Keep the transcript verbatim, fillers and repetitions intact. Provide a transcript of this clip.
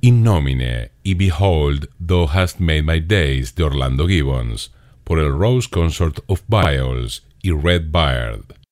In Nomine y Behold, Thou Hast Made My Days de Orlando Gibbons, por el Rose Consort of Viols y Red Beard.